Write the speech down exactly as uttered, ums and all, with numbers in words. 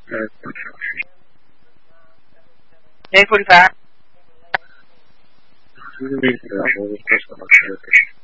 eight forty-five. Maybe uh, we'll push them up there.